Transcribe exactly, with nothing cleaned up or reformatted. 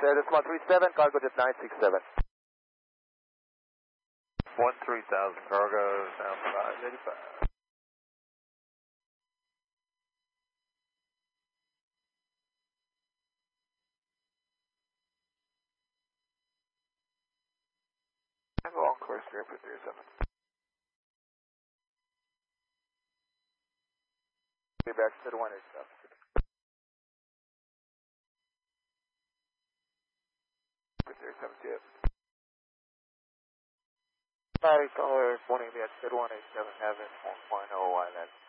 Decimal three seven, cargo jet nine six seven. One three thousand, cargo down five eighty-five. Go on course zero for three seven. Be back to the one eight seven. For three seven jet. Body color, morning, that's one eight seven, having one point oh, I that's